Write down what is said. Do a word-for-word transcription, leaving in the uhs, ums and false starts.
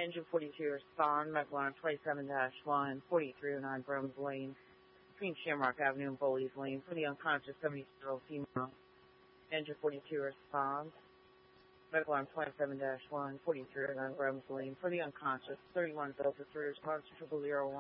Engine forty-two respond, medical alarm twenty-seven dash one, forty-three oh nine Brooms Lane, between Shamrock Avenue and Bowleys Lane, for the unconscious seventy-year-old female. Engine forty-two responds, medical alarm twenty-seven dash one, forty-three oh nine Brooms Lane, for the unconscious thirty-one Delta three response to triple zero one.